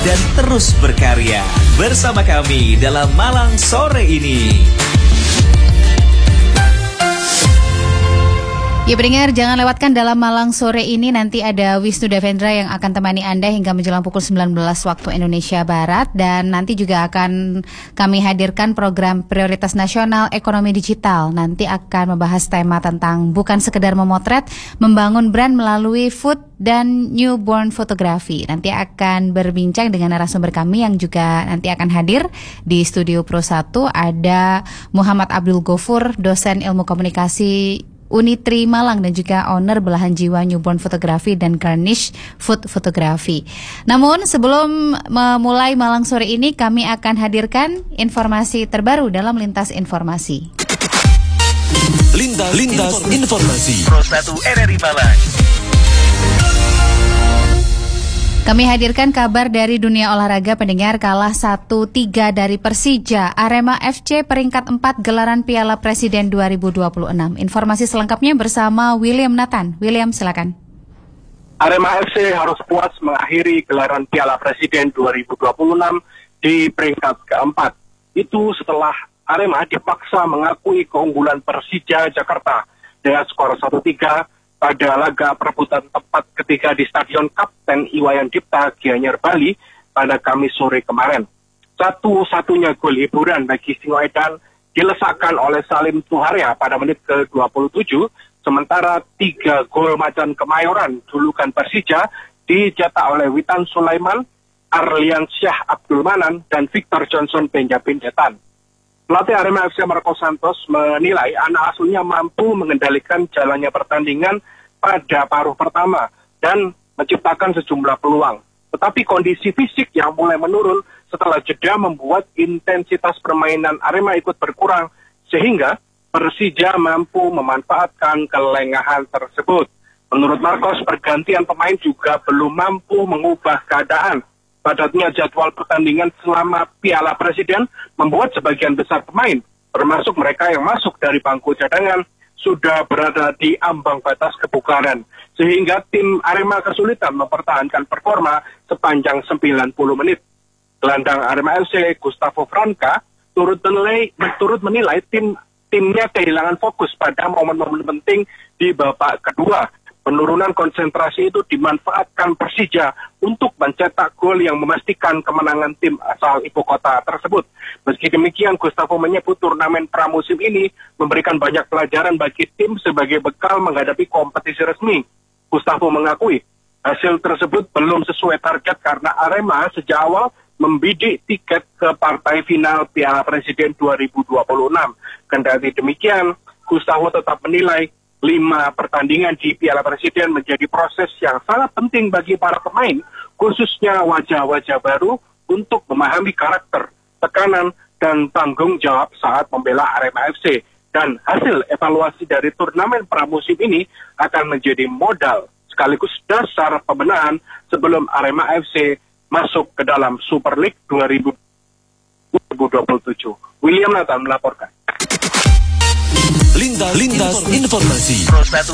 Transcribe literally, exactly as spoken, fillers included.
dan terus berkarya bersama kami dalam Malang sore ini. Ya pendengar, jangan lewatkan dalam Malang sore ini, nanti ada Wisnu Davendra yang akan temani Anda hingga menjelang pukul sembilan belas waktu Indonesia Barat. Dan nanti juga akan kami hadirkan program Prioritas Nasional Ekonomi Digital. Nanti akan membahas tema tentang bukan sekedar memotret, membangun brand melalui food dan newborn fotografi. Nanti akan berbincang dengan narasumber kami yang juga nanti akan hadir di Studio Pro satu. Ada Muhammad Abdul Ghafur, dosen ilmu komunikasi Unitri Malang dan juga owner Belahan Jiwa Newborn Fotografi dan Garnish Food Fotografi. Namun sebelum memulai Malang sore ini, kami akan hadirkan informasi terbaru dalam Lintas Informasi. Lintas, Lintas Informasi Pro satu R R I Malang. Kami hadirkan kabar dari dunia olahraga pendengar. Kalah satu tiga dari Persija, Arema F C peringkat empat gelaran Piala Presiden dua ribu dua puluh enam. Informasi selengkapnya bersama William Nathan. William, silakan. Arema F C harus puas mengakhiri gelaran Piala Presiden dua ribu dua puluh enam di peringkat keempat. Itu setelah Arema dipaksa mengakui keunggulan Persija Jakarta dengan skor satu tiga pada laga perebutan tempat ketiga di Stadion Kapten Iwayan Dipta, Gianyar, Bali pada Kamis sore kemarin. Satu-satunya gol hiburan bagi Singoedan dilesakan oleh Salim Tuharya pada menit ke dua puluh tujuh, sementara tiga gol macan Kemayoran julukan Persija dicetak oleh Witan Sulaiman, Arlian Syah Abdul Manan, dan Victor Johnson Benjamin Detan. Pelatih Arema F C Marco Santos menilai anak asuhnya mampu mengendalikan jalannya pertandingan pada paruh pertama dan menciptakan sejumlah peluang. Tetapi kondisi fisik yang mulai menurun setelah jeda membuat intensitas permainan Arema ikut berkurang, sehingga Persija mampu memanfaatkan kelengahan tersebut. Menurut Marcos, pergantian pemain juga belum mampu mengubah keadaan. Padatnya jadwal pertandingan selama Piala Presiden membuat sebagian besar pemain, termasuk mereka yang masuk dari bangku cadangan, sudah berada di ambang batas kebugaran, sehingga tim Arema kesulitan mempertahankan performa sepanjang sembilan puluh menit. Gelandang Arema F C Gustavo Franca turut menilai, turut menilai tim timnya kehilangan fokus pada momen-momen penting di babak kedua. Penurunan konsentrasi itu dimanfaatkan Persija untuk mencetak gol yang memastikan kemenangan tim asal ibu kota tersebut. Meski demikian, Gustavo menyebut turnamen pramusim ini memberikan banyak pelajaran bagi tim sebagai bekal menghadapi kompetisi resmi. Gustavo mengakui hasil tersebut belum sesuai target karena Arema sejak awal membidik tiket ke partai final Piala Presiden dua ribu dua puluh enam. Kendati demikian, Gustavo tetap menilai lima pertandingan di Piala Presiden menjadi proses yang sangat penting bagi para pemain, khususnya wajah-wajah baru untuk memahami karakter, tekanan, dan tanggung jawab saat membela Arema F C. Dan hasil evaluasi dari turnamen pramusim ini akan menjadi modal sekaligus dasar pembenahan sebelum Arema F C masuk ke dalam Super League dua ribu dua puluh tujuh. William Nathan melaporkan. Lintas, Lintas Informasi Pro satu